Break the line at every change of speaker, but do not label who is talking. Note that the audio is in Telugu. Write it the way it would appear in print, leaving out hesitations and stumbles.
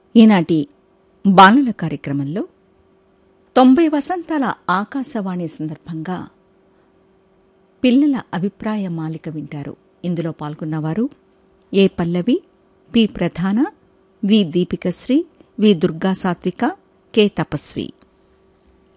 ఈనాటి బాలల కార్యక్రమంలో 90 వసంతాల ఆకాశవాణి సందర్భంగా పిల్లల అభిప్రాయ మాలిక వింటారు. ఇందులో పాల్గొన్నవారు ఏ పల్లవి, పి ప్రధాన, వి దీపికశ్రీ, వి దుర్గా సాత్విక, కె తపస్వి.